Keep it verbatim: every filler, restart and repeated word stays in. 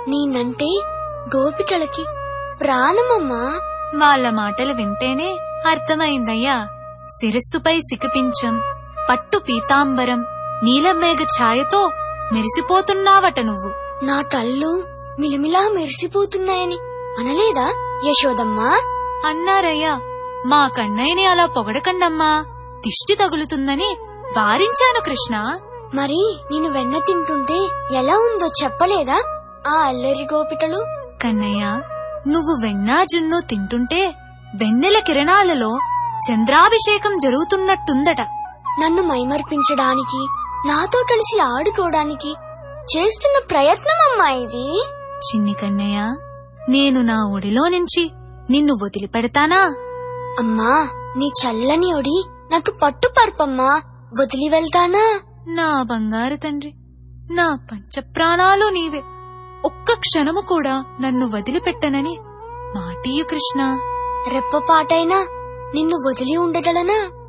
నేనంటే గోపికలకి ప్రాణమమ్మా. వాళ్ళ మాటలు వింటేనే అర్థమైందయ్యా. శిరస్సుపై సికిపించం, పట్టు పీతాంబరం, నీలమేఘ ఛాయతో మెరిసిపోతున్నావట నువ్వు. నా కళ్ళు మిలమిలా మెరిసిపోతున్నాయని అనలేదా యశోదమ్మా? అన్నారయ్యా. మా కన్నయ్యని అలా పొగడకండమ్మా, దిష్టి తగులుతుందని వారించాను కృష్ణ. మరి నిన్ను వెన్న తింటుంటే ఎలా ఉందో చెప్పలేదా ఆ అల్లరి గోపికలు? కన్నయ్య, నువ్వు వెన్నా జున్ను తింటుంటే వెన్నెల కిరణాలలో చంద్రాభిషేకం జరుగుతున్నట్టుందట. నన్ను మైమర్పించడానికి, నాతో కలిసి ఆడుకోవడానికి చేస్తున్న ప్రయత్నమమ్మా ఇది. చిన్ని కన్నయ్య, నేను నా ఒడిలో నుంచి నిన్ను వదిలిపెడతానా? అమ్మా, నీ చల్లని ఒడి నాకు పట్టు పరుపమ్మా, వదిలి వెళ్తానా? నా బంగారు తండ్రి, నా పంచప్రాణాలు నీవే. ఒక్క క్షణము కూడా నన్ను వదిలిపెట్టనని మాటియు కృష్ణ. రెప్పపాటైనా నిన్ను వదిలి ఉండగలనా?